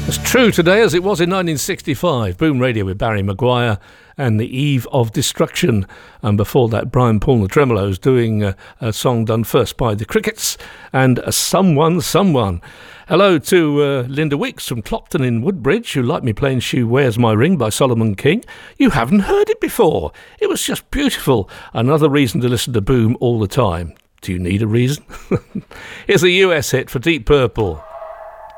True today as it was in 1965. Boom Radio with Barry Maguire and The Eve of Destruction. And before that, Brian Paul and the Tremolos doing a song done first by the Crickets and Someone. Hello to Linda Wicks from Clopton in Woodbridge, who liked me playing She Wears My Ring by Solomon King. You haven't heard it before. It was just beautiful. Another reason to listen to Boom all the time. Do you need a reason? Here's a US hit for Deep Purple.